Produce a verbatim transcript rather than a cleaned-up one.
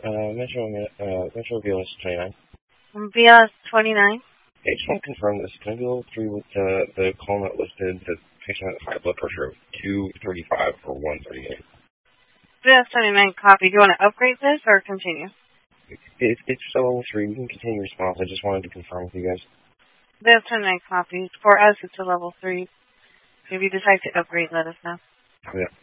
Uh, Metro, uh, Metro B L S twenty-nine. B L S twenty-nine? I just want to confirm this. Can I be able to with the, the column that listed the patient has high blood pressure of two thirty-five or one thirty-eight? B L S twenty-nine copy. Do you want to upgrade this or continue? It, it's still level three. We can continue response. I just wanted to confirm with you guys. B L S twenty-nine copy. For us, it's a level three. If you decide to upgrade, let us know. Yeah.